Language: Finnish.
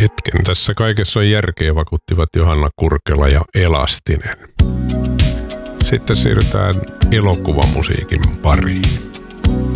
Hetken, tässä kaikessa on järkeä, vakuuttivat Johanna Kurkela ja Elastinen. Sitten siirrytään elokuvamusiikin pariin.